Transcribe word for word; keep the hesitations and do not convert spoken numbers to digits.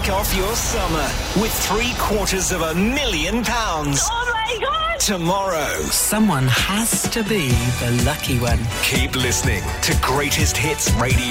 kick off your summer with three quarters of a million pounds. Oh my God! Tomorrow. Someone has to be the lucky one. Keep listening to Greatest Hits Radio.